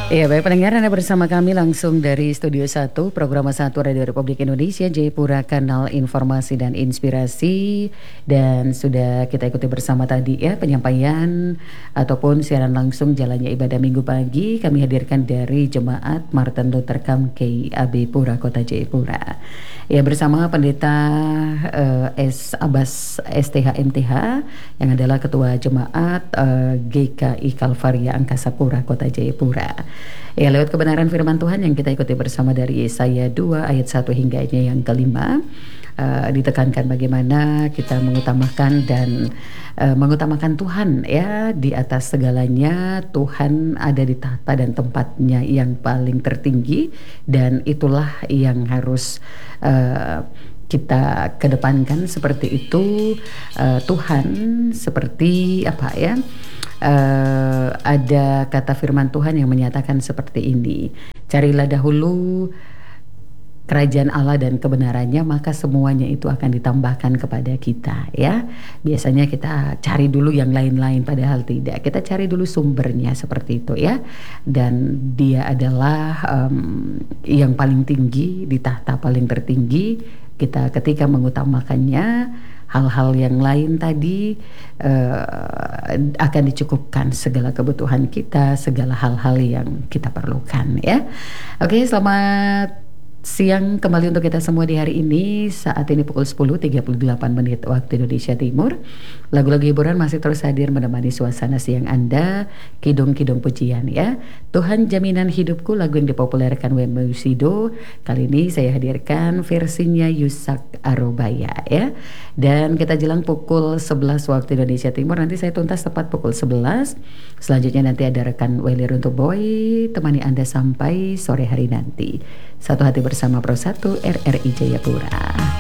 Iya, baik pendengar, Anda bersama kami langsung dari Studio 1, Program 1 Radio Republik Indonesia, Jayapura, Kanal Informasi dan Inspirasi. Dan sudah kita ikuti bersama tadi ya penyampaian ataupun siaran langsung jalannya ibadah Minggu pagi. Kami hadirkan dari Jemaat Martin Luther King KIAB Pura Kota Jayapura. Ya, bersama Pendeta S. Abbas STH MTH yang adalah Ketua Jemaat GKI Kalvaria Angkasa Pura Kota Jayapura. Ya, lewat kebenaran firman Tuhan yang kita ikuti bersama dari Yesaya 2 ayat 1 hingga yang kelima, ditekankan bagaimana kita mengutamakan dan mengutamakan Tuhan ya di atas segalanya. Tuhan ada di tahta dan tempatnya yang paling tertinggi, dan itulah yang harus kita kedepankan seperti itu. Tuhan seperti apa ya? Ada kata firman Tuhan yang menyatakan seperti ini: carilah dahulu kerajaan Allah dan kebenarannya, maka semuanya itu akan ditambahkan kepada kita ya. Biasanya kita cari dulu yang lain-lain, padahal tidak. Kita cari dulu sumbernya seperti itu ya. Dan dia adalah yang paling tinggi, di tahta paling tertinggi. Kita ketika mengutamakannya, hal-hal yang lain tadi akan dicukupkan segala kebutuhan kita, segala hal-hal yang kita perlukan ya. Oke, selamat siang kembali untuk kita semua di hari ini. Saat ini pukul 10.38 waktu Indonesia Timur. Lagu-lagu hiburan masih terus hadir menemani suasana siang Anda. Kidung-kidung pujian ya. Tuhan Jaminan Hidupku, lagu yang dipopulerkan Wemi Usido. Kali ini saya hadirkan versinya Yusak Arobaya ya. Dan kita jelang pukul 11 waktu Indonesia Timur. Nanti saya tuntas tepat pukul 11. Selanjutnya nanti ada rekan Welir untuk Boy temani Anda sampai sore hari nanti. Satu hati bersama Pro 1 RRI Jayapura.